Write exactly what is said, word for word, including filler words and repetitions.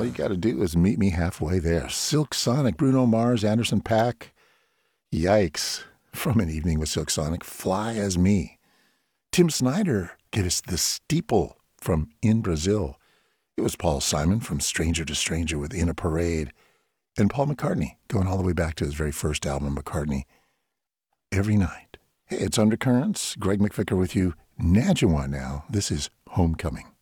all you got to do is meet me halfway there. Silk Sonic, Bruno Mars, Anderson .Paak. Yikes. From An Evening with Silk Sonic, Fly As Me. Tim Snyder gave us The Steeple from In Brazil. It was Paul Simon from Stranger to Stranger with In a Parade. And Paul McCartney, going all the way back to his very first album, McCartney, Every Night. Hey, it's Undercurrents. Greg McVicker with you. Najwa now. This is Homecoming.